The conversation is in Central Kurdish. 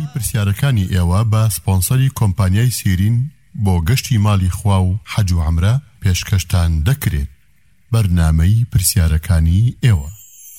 پرسیارەکانی ئێوە بە سپۆنسەری کۆمپانیای سیرین بۆ گەشتی ماڵی خوا و حەج و عومرە پێشکەشتان دەکرێت. بەرنامەی پرسیارەکانی ئێوە.